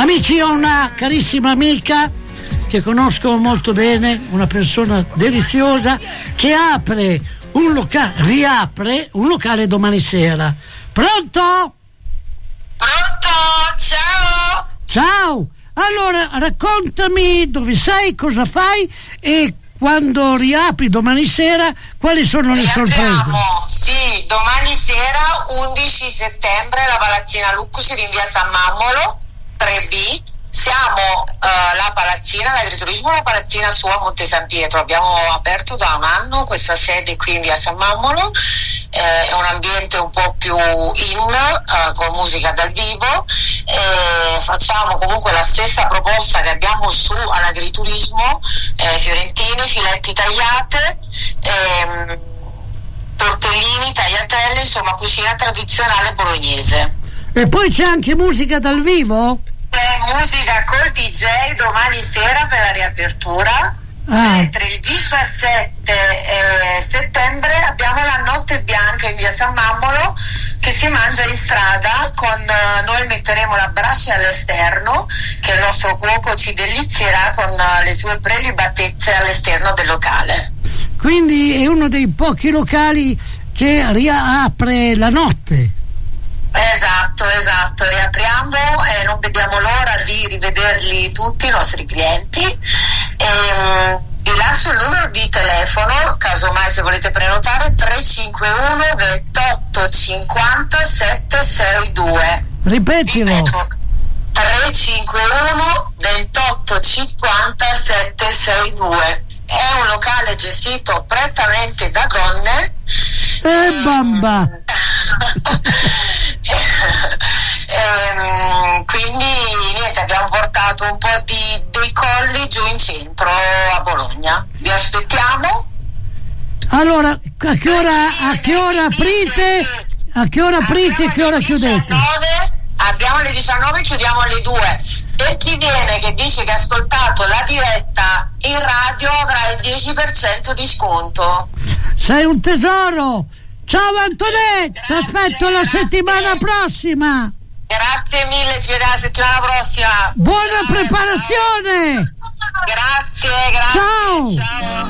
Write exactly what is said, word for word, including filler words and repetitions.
Amici, ho una carissima amica che conosco molto bene, una persona deliziosa che apre un locale, riapre un locale domani sera. Pronto? Pronto? Ciao! Ciao! Allora, raccontami dove sei, cosa fai e quando riapri domani sera, quali sono le sorprese? Sì, domani sera, undici settembre, la Palazzina Lucus in via San Mammolo, tre B. Siamo uh, la Palazzina, l'agriturismo, la Palazzina su a Monte San Pietro. Abbiamo aperto da un anno questa sede qui in via San Mammolo. Eh, è un ambiente un po' più in, uh, con musica dal vivo. Eh, facciamo comunque la stessa proposta che abbiamo su all'agriturismo, eh, fiorentine, filetti tagliate, ehm, tortellini, tagliatelle, insomma cucina tradizionale bolognese. E poi c'è anche musica dal vivo? C'è musica col D J domani sera per la riapertura. Ah. Mentre il diciassette eh, settembre abbiamo la notte bianca in via San Mammolo che si mangia in strada con uh, noi metteremo la brace all'esterno che il nostro cuoco ci delizierà con uh, le sue prelibatezze all'esterno del locale. Quindi è uno dei pochi locali che riapre la notte. Esatto, esatto, riapriamo e non vediamo l'ora di rivederli tutti i nostri clienti. E, vi lascio il numero di telefono, casomai se volete prenotare, tre cinque uno ventotto cinquanta settecentosessantadue. Ripetilo. tre cinque uno ventotto cinquanta settecentosessantadue. È un locale gestito prettamente da donne. Eh bamba! ehm, quindi niente, abbiamo portato un po' di dei colli giù in centro a Bologna. Vi aspettiamo. Allora, a che ora, a che ora aprite? A che ora aprite e che ora chiudete? Abbiamo alle diciannove, chiudiamo alle due. Per chi viene che dice che ha ascoltato la diretta in radio avrà il dieci per cento di sconto. Sei un tesoro! Ciao Antonetta, ti aspetto la settimana prossima! Grazie mille, ci vediamo la settimana prossima! Buona ciao, preparazione! Ciao. Grazie, grazie! Ciao! Ciao!